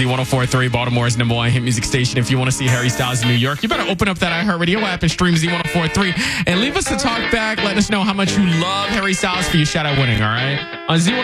Z104.3, Baltimore's #1 hit music station. If you want to see Harry Styles in New York, you better open up that iHeartRadio app and stream Z104.3 and leave us a talk back. Let us know how much you love Harry Styles for your shout out winning, all right? On Z104.